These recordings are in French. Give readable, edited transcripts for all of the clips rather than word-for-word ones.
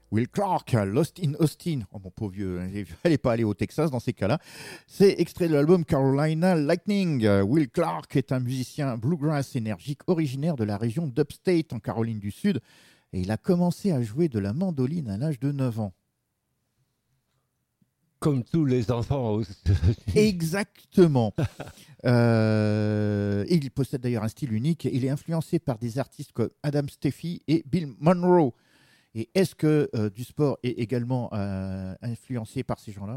Will Clark, Lost in Austin. Oh mon pauvre vieux, il fallait pas aller au Texas dans ces cas-là. C'est extrait de l'album Carolina Lightning. Will Clark est un musicien bluegrass énergique originaire de la région d'Upstate en Caroline du Sud et il a commencé à jouer de la mandoline à l'âge de 9 ans. Comme tous les enfants aussi. Exactement. Il possède d'ailleurs un style unique. Il est influencé par des artistes comme Adam Steffi et Bill Monroe. Et est-ce que du sport est également influencé par ces gens-là ?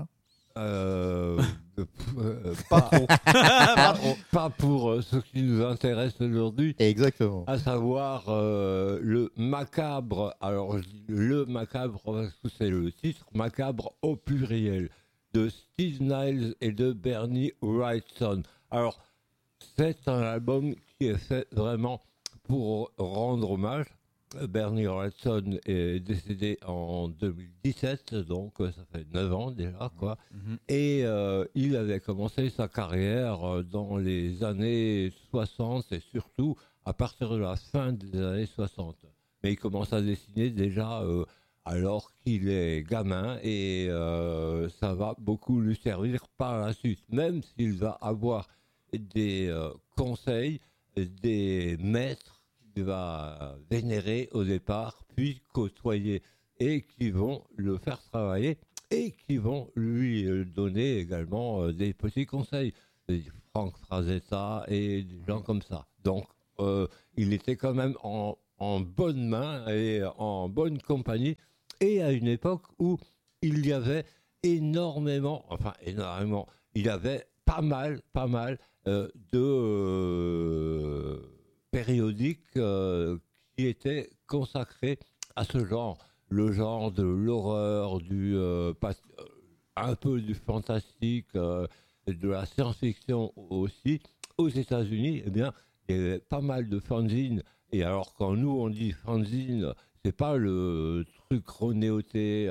Pas trop. Pas pour ce qui nous intéresse aujourd'hui. Exactement. À savoir le macabre. Alors, je dis le macabre parce que c'est le titre, macabre au pluriel, de Steve Niles et de Bernie Wrightson. Alors, c'est un album qui est fait vraiment pour rendre hommage. Bernie Wrightson est décédé en 2017, donc ça fait 9 ans déjà, quoi. Et il avait commencé sa carrière dans les années 60 et surtout à partir de la fin des années 60. Mais il commence à dessiner déjà alors qu'il est gamin et ça va beaucoup lui servir par la suite, même s'il va avoir des conseils, des maîtres qu'il va vénérer au départ, puis côtoyer, et qui vont le faire travailler, et qui vont lui donner également des petits conseils. Frank Frazetta et des gens comme ça. Donc, il était quand même en bonne main et en bonne compagnie, et à une époque où il y avait énormément, il y avait pas mal de périodiques qui étaient consacrés à ce genre, le genre de l'horreur, un peu du fantastique, de la science-fiction aussi. Aux États-Unis, eh bien, il y avait pas mal de fanzines. Et alors, quand nous on dit fanzine, c'est pas le truc renéoté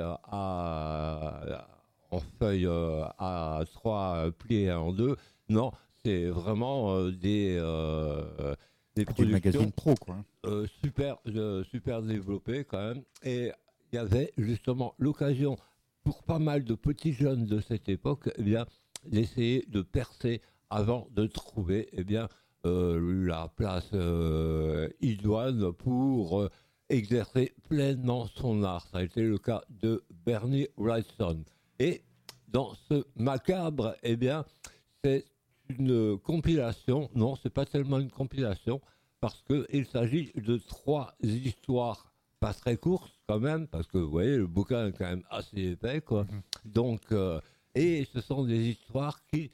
en feuille A3 plié en deux. Non, c'est vraiment des Du magazine pro, quoi. super développées quand même. Et il y avait justement l'occasion pour pas mal de petits jeunes de cette époque, eh bien, d'essayer de percer avant de trouver la place idoine pour exercer pleinement son art. Ça a été le cas de Bernie Wrightson. Et dans ce macabre, eh bien, c'est une compilation. Non, c'est pas tellement une compilation, parce qu'il s'agit de 3 histoires pas très courtes quand même, parce que vous voyez, le bouquin est quand même assez épais, quoi. Donc, et ce sont des histoires qui,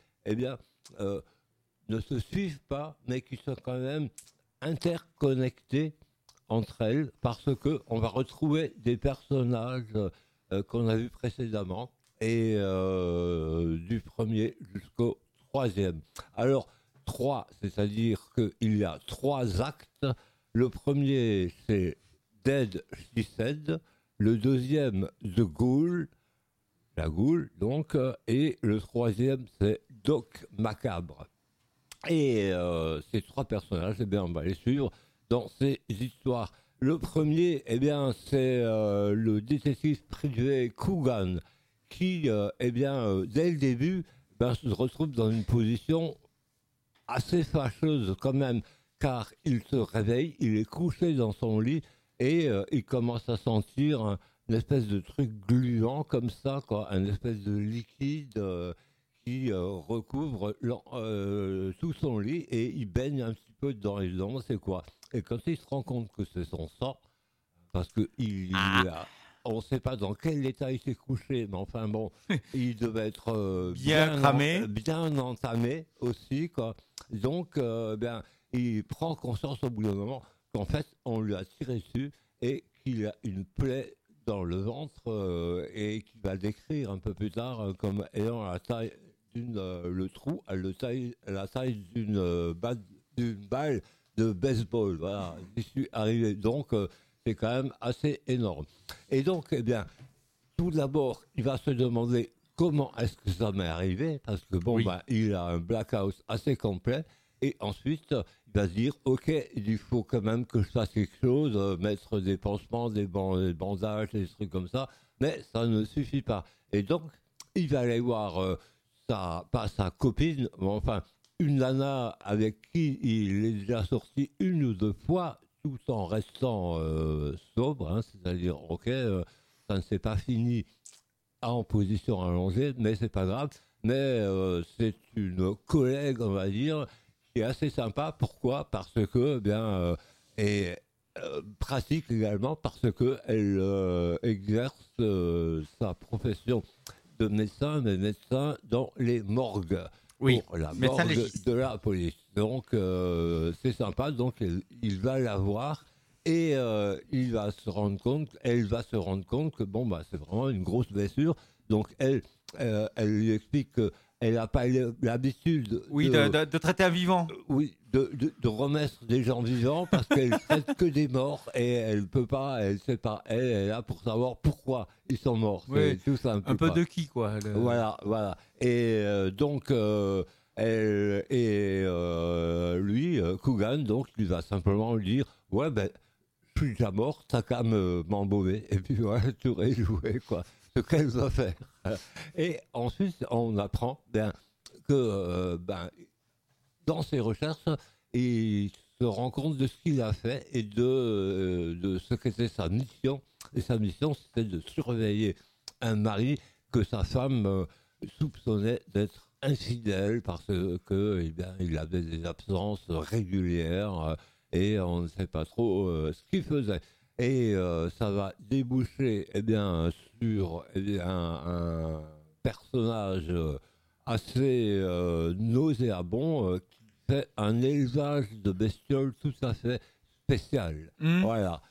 ne se suivent pas, mais qui sont quand même interconnectées entre elles, parce que on va retrouver des personnages qu'on a vus précédemment, et du premier jusqu'au 3e. Alors, 3, c'est-à-dire qu'il y a 3 actes. Le premier, c'est Dead She Said. Le deuxième, The Ghoul, la Ghoul, donc. Et le 3e, c'est Doc Macabre. Et ces 3 personnages, on va les suivre dans ces histoires. Le premier, c'est le détective privé Coogan, qui, dès le début, se retrouve dans une position assez fâcheuse quand même, car il se réveille, il est couché dans son lit et il commence à sentir une espèce de truc gluant comme ça, quoi, un espèce de liquide qui recouvre tout son lit, et il baigne un petit peu dedans, et il se demande c'est quoi. Et quand il se rend compte que c'est son sang, parce que on ne sait pas dans quel état il s'est couché, mais enfin bon, il devait être bien cramé, bien entamé aussi, quoi. Donc, il prend conscience au bout d'un moment qu'en fait, on lui a tiré dessus et qu'il a une plaie dans le ventre, et qu'il va décrire un peu plus tard comme ayant la taille le trou à la taille d'une balle de baseball. Voilà, j'y suis arrivé. Donc, c'est quand même assez énorme. Et donc, tout d'abord, il va se demander comment est-ce que ça m'est arrivé, parce que il a un blackout assez complet. Et ensuite, il va se dire, ok, il faut quand même que je fasse quelque chose, mettre des pansements, des bandages, des trucs comme ça, mais ça ne suffit pas. Et donc, il va aller voir pas sa copine, mais enfin, une nana avec qui il est déjà sorti une ou deux fois, tout en restant sobre, hein, c'est-à-dire, ok, ça ne s'est pas fini en position allongée, mais c'est pas grave. Mais c'est une collègue, on va dire, qui est assez sympa. Pourquoi ? Parce que, eh bien, et pratique également parce que elle exerce sa profession de médecin, mais médecin dans les morgues. Oui, Pour la médecin morgue légiste. de la police. Donc c'est sympa. Donc il va la voir et il va se rendre compte, elle va se rendre compte que bon bah c'est vraiment une grosse blessure. Donc elle lui explique qu'elle n'a pas l'habitude Oui, de traiter un vivant. oui, de remettre des gens vivants parce qu'elle traite que des morts et elle peut pas, elle sait pas, elle est là pour savoir pourquoi ils sont morts. Oui, C'est tout simple. un peu quoi. de qui, quoi. Voilà. Et donc, elle et lui, Coogan, donc, il va simplement lui dire, ouais, ben, je suis déjà mort, t'as qu'à m'embaumer. Et puis voilà, tout est joué, quoi. Ce qu'elle va faire. Et ensuite, on apprend ben, que dans ses recherches, il se rend compte de ce qu'il a fait et de ce qu'était sa mission. Et sa mission, c'était de surveiller un mari que sa femme soupçonnait d'être infidèle parce que eh bien, il avait des absences régulières et on ne sait pas trop ce qu'il faisait. Et ça va déboucher eh bien, sur eh bien, un personnage assez nauséabond qui fait un élevage de bestioles tout à fait spécial. Voilà.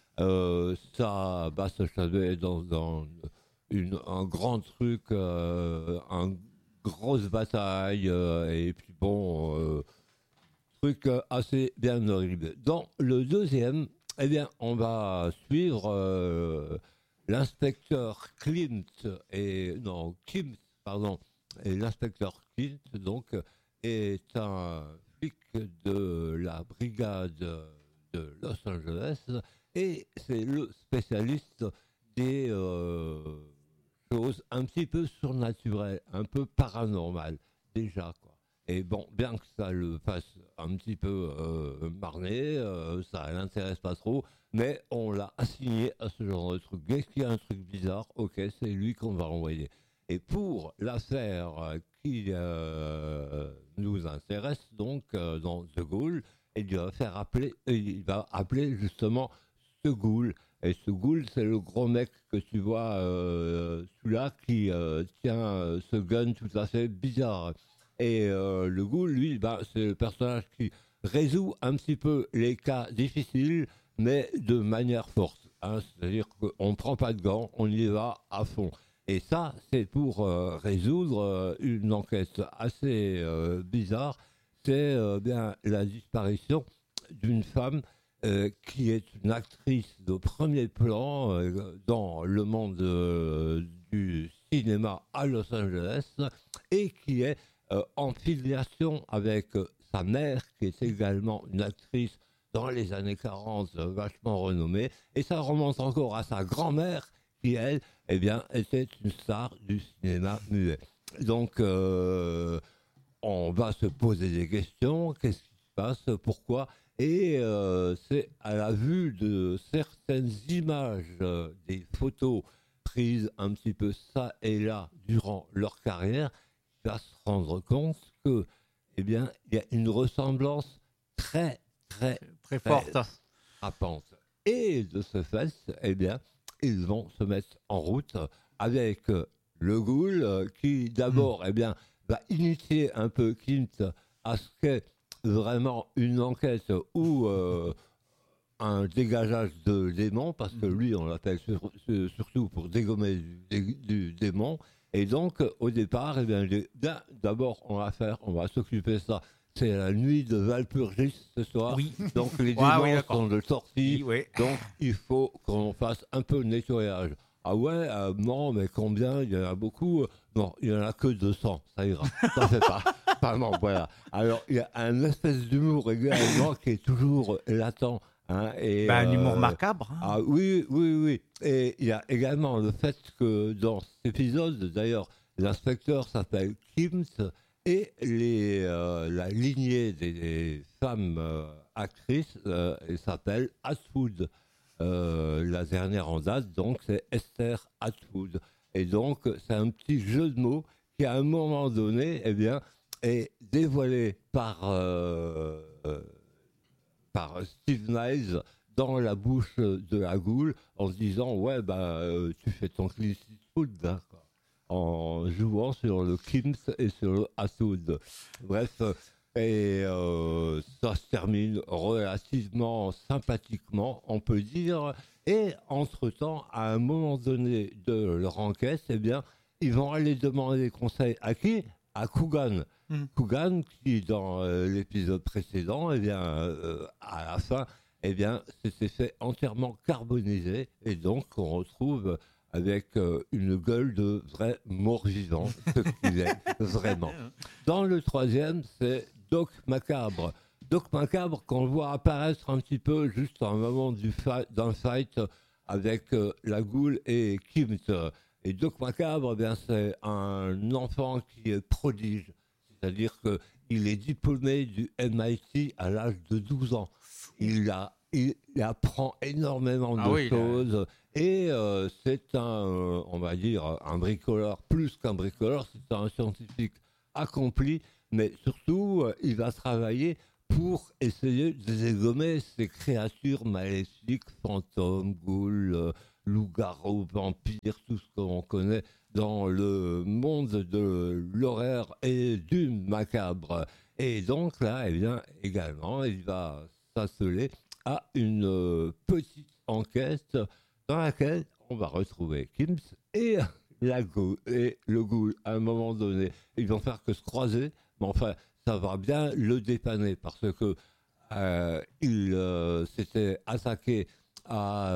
Ça va se changer dans un grand truc, une grosse bataille, et puis bon, truc assez bien horrible. Dans le deuxième, eh bien, on va suivre l'inspecteur Klimt, pardon, et l'inspecteur Klimt, donc, est un flic de la brigade de Los Angeles et c'est le spécialiste des choses un petit peu surnaturelles, un peu paranormales, déjà, quoi. Et bon, bien que ça le fasse un petit peu marner, ça l'intéresse pas trop, mais on l'a assigné à ce genre de truc. Dès qu'il y a un truc bizarre, ok, c'est lui qu'on va renvoyer. Et pour l'affaire qui nous intéresse, donc dans The Ghoul, il va appeler justement ce Ghoul. Et ce Ghoul, c'est le gros mec que tu vois, celui-là qui tient ce gun tout à fait bizarre. Et le Ghoul, lui, c'est le personnage qui résout un petit peu les cas difficiles, mais de manière forte. Hein. C'est-à-dire qu'on ne prend pas de gants, on y va à fond. Et ça, c'est pour résoudre une enquête assez bizarre. C'est bien la disparition d'une femme qui est une actrice de premier plan dans le monde du cinéma à Los Angeles et qui est en filiation avec sa mère, qui est également une actrice dans les années 40, vachement renommée. Et ça remonte encore à sa grand-mère, qui, elle, eh bien, était une star du cinéma muet. Donc, on va se poser des questions. Qu'est-ce qui se passe ? Pourquoi ? Et c'est à la vue de certaines images, des photos prises un petit peu ça et là durant leur carrière, qu'il va se rendre compte que, eh bien, il y a une ressemblance très forte. frappante. Et de ce fait, eh bien, ils vont se mettre en route avec le Ghoul qui d'abord, eh bien, va initier un peu Klimt à ce qu'est vraiment une enquête ou un dégageage de démons, parce que lui, on l'appelle surtout pour dégommer du démon. Et donc, au départ, eh bien, d'abord, on va s'occuper de ça. C'est la nuit de Valpurgis ce soir. Oui. Donc, les démons sont de sortie. Oui. Donc, il faut qu'on fasse un peu de nettoyage. Ah ouais, non, mais combien ? Il y en a beaucoup. Non, il n'y en a que 200. Ça ira. Ça fait pas vraiment, voilà. Alors, il y a un espèce d'humour également qui est toujours latent. Hein, et, Un humour macabre. Hein. Ah oui, oui, oui. Et il y a également le fait que dans cet épisode, d'ailleurs, l'inspecteur s'appelle Kims et la lignée des femmes actrices s'appelle Atwood. La dernière en date, donc, c'est Esther Atwood. Et donc, c'est un petit jeu de mots qui, à un moment donné, eh bien, est dévoilé par Steve Niles dans la bouche de la goule en se disant ouais tu fais ton Clint Eastwood hein, quoi, en jouant sur le Kims et sur le Atwood. Bref, et ça se termine relativement sympathiquement, on peut dire. Et entre-temps, à un moment donné de leur enquête, eh bien, ils vont aller demander conseil à qui ? À Coogan. Coogan, qui dans l'épisode précédent, eh bien, à la fin, eh bien, s'était fait entièrement carboniser, et donc on retrouve avec une gueule de vrai mort-vivant, ce qu'il est vraiment. Dans le troisième, c'est Doc Macabre. Doc Macabre, qu'on voit apparaître un petit peu juste à un moment d'un fight avec la goule et Kimt. Et Doc Macabre, eh bien, c'est un enfant qui est prodige. C'est-à-dire qu'il est diplômé du MIT à l'âge de 12 ans. Il apprend énormément de choses. Et c'est on va dire, un bricoleur, plus qu'un bricoleur, c'est un scientifique accompli. Mais surtout, il va travailler pour essayer de dégommer ces créatures maléfiques, fantômes, ghouls, loups-garous, vampires, tout ce qu'on connaît dans le monde de l'horreur et du macabre. Et donc là, eh bien, également, il va s'atteler à une petite enquête dans laquelle on va retrouver Kims et le ghoul. À un moment donné, ils vont faire que se croiser, mais enfin, ça va bien le dépanner parce que il s'était attaqué à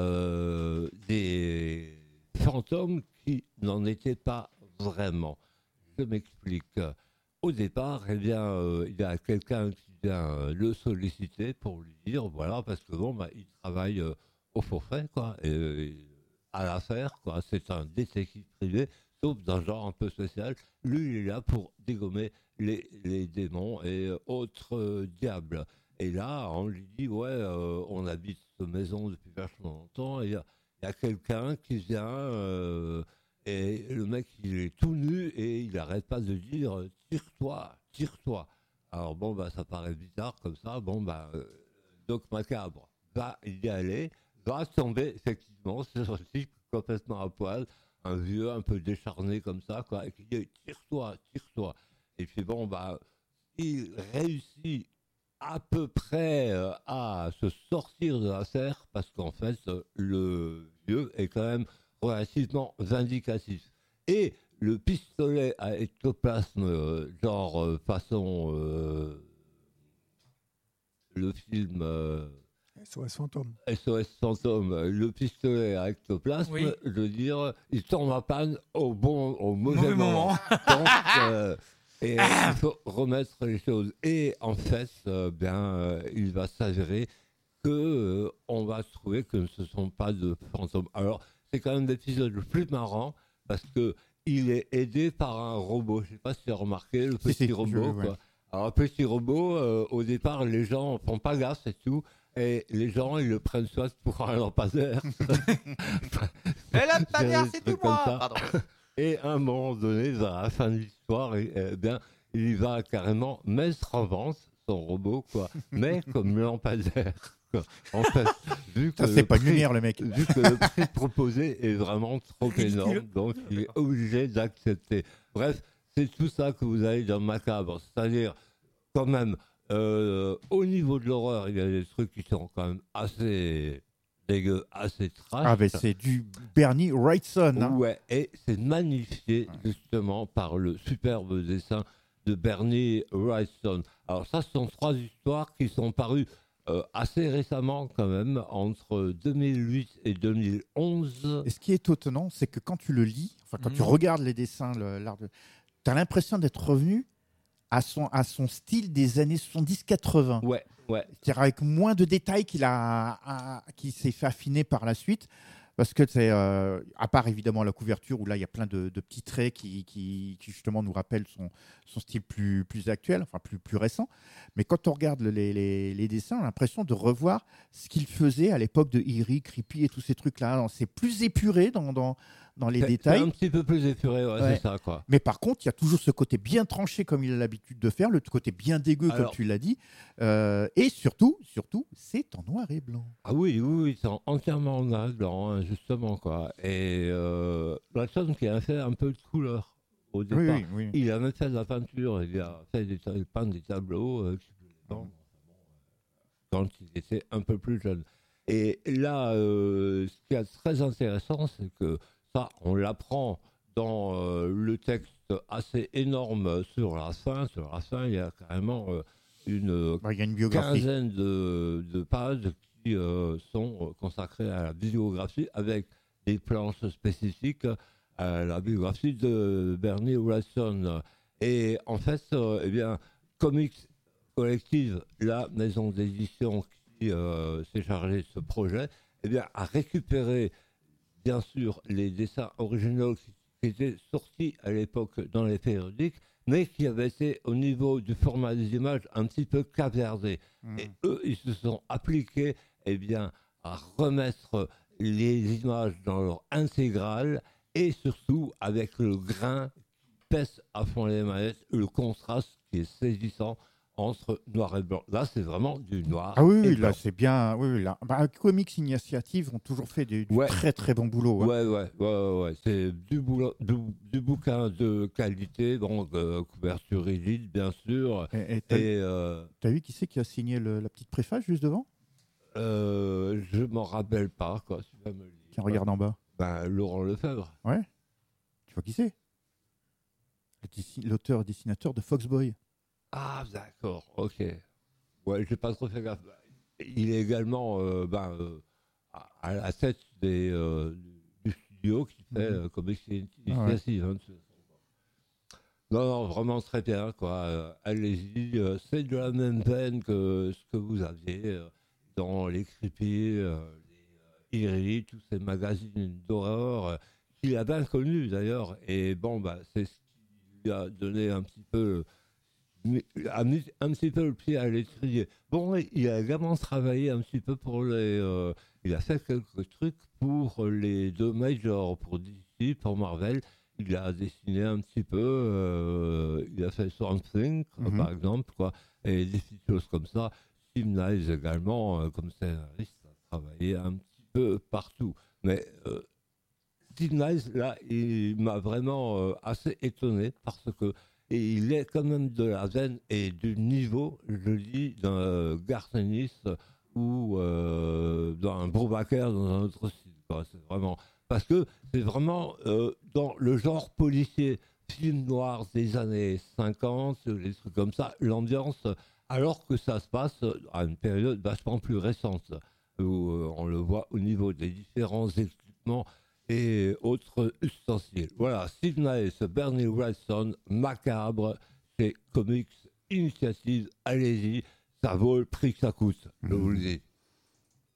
des fantômes qui n'en étaient pas vraiment. Je m'explique. Au départ, eh bien, il y a quelqu'un qui vient le solliciter pour lui dire, voilà, parce que bon, il travaille au forfait, quoi, et à l'affaire, quoi. C'est un détective privé, sauf d'un genre un peu spécial. Lui, il est là pour dégommer les démons et autres diables. Et là, on lui dit, ouais, on habite cette maison depuis vachement longtemps, et il y a quelqu'un qui vient, et le mec, il est tout nu, et il n'arrête pas de dire, tire-toi, tire-toi. Alors bon, ça paraît bizarre comme ça, Doc Macabre va y aller, va tomber effectivement sur un type complètement à poil, un vieux un peu décharné comme ça, quoi, et qui dit, tire-toi, tire-toi. Et puis il réussit à peu près à se sortir de l'affaire parce qu'en fait, le vieux est quand même relativement vindicatif. Et le pistolet à ectoplasme, façon le film SOS Fantôme. SOS Fantôme, le pistolet à ectoplasme, Oui. je veux dire, il tombe en panne au mauvais moment. Donc, et il faut remettre les choses. Et en fait, il va s'avérer que on va se trouver que ce ne sont pas de fantômes. Alors, c'est quand même l'épisode le plus marrant parce que il est aidé par un robot. Je ne sais pas si tu as remarqué le petit robot. Quoi. Alors, un petit robot, au départ, les gens ne font pas gaffe et tout. Et les gens, ils le prennent soit pour un lampadaire. Et la lampadaire, c'est tout moi. Pardon. Et à un moment donné, à la fin de l'histoire, il va carrément mettre en vente son robot, quoi, mais comme lampadaire. Quoi. En fait, vu que c'est pas une lumière, le mec. Vu que le prix proposé est vraiment trop énorme, donc il est obligé d'accepter. Bref, c'est tout ça que vous avez dans Macabre. C'est-à-dire, quand même, au niveau de l'horreur, il y a des trucs qui sont quand même assez dégueu, assez trash. Ah, c'est du Bernie Wrightson. Hein. Ouais, et c'est magnifié justement par le superbe dessin de Bernie Wrightson. Alors ça, ce sont 3 histoires qui sont parues assez récemment quand même, entre 2008 et 2011. Et ce qui est étonnant, c'est que quand tu le lis, enfin quand tu regardes les dessins, tu as l'impression d'être revenu à son style des années 70-80. Ouais. C'est-à-dire avec moins de détails qu'il s'est fait affiner par la suite. Parce que c'est, à part évidemment la couverture où là il y a plein de petits traits qui justement nous rappellent son style plus actuel, enfin plus récent. Mais quand on regarde les dessins, on a l'impression de revoir ce qu'il faisait à l'époque de Eerie, Creepy et tous ces trucs-là. C'est plus épuré dans les détails. C'est un petit peu plus épuré, Ouais. c'est ça, quoi. Mais par contre, il y a toujours ce côté bien tranché comme il a l'habitude de faire, le côté bien dégueu comme tu l'as dit. Et surtout, c'est en noir et blanc. Ah oui, c'est entièrement en noir et blanc, hein, justement, quoi. Et Blackstone qui a fait un peu de couleur au départ. Oui. Il a même fait de la peinture, il a fait peint des tableaux quand il était un peu plus jeune. Et là, ce qui est très intéressant, c'est que ça, on l'apprend dans le texte assez énorme sur la fin. Sur la fin, il y a carrément Il y a une biographie. quinzaine de pages qui sont consacrées à la biographie avec des planches spécifiques à la biographie de Bernie Wrightson. Et en fait, Comics Collective, la maison d'édition qui s'est chargée de ce projet, a récupéré bien sûr les dessins originaux qui étaient sortis à l'époque dans les périodiques, mais qui avaient été au niveau du format des images un petit peu caverdés. Et eux, ils se sont appliqués à remettre les images dans leur intégrale et surtout avec le grain qui pèse à fond les manettes, le contraste qui est saisissant entre noir et blanc. Là, c'est vraiment du noir. Ah oui, et là, blanc. c'est bien. Oui, là. Comics Initiative ont toujours fait du très très bon boulot. Hein. Ouais. C'est du bouquin de qualité, donc couverture rigide, bien sûr. Et t'as vu qui c'est qui a signé la petite préface juste devant? Je m'en rappelle pas, quoi. Tu vas me le dire. Tiens, regarde en bas. Laurent Lefebvre. Ouais. Tu vois qui c'est? L'auteur-dessinateur de Foxboy. Ah, d'accord, ok. Ouais, j'ai pas trop fait gaffe. Il est également à la tête du studio qui fait Comics Initiative. Hein, non, vraiment très bien, quoi. Allez-y, c'est de la même veine que ce que vous aviez dans les Creepy, les Eerie, tous ces magazines d'horreur qu'il a bien connus d'ailleurs. Et c'est ce qui lui a donné un petit peu le pied à l'étrier. Bon, il a également travaillé un petit peu pour il a fait quelques trucs pour les deux majors, pour DC, pour Marvel. Il a dessiné un petit peu, il a fait Swamp Thing, par exemple, quoi, et des petites choses comme ça. Steve Niles également, comme scénariste, a travaillé un petit peu partout. Mais Steve Niles, là, il m'a vraiment assez étonné parce que il est quand même de la veine et du niveau, je dis, d'un Garth Ennis ou d'un Brubaker dans un autre style. C'est vraiment parce que c'est vraiment dans le genre policier, film noir des années 50, des trucs comme ça, l'ambiance, alors que ça se passe à une période vachement plus récente, où on le voit au niveau des différents équipements et autres ustensiles. Voilà, Steve Niles, Bernie Wrightson, Macabre, c'est Comics Initiative, allez-y, ça vaut le prix que ça coûte, je vous le dis.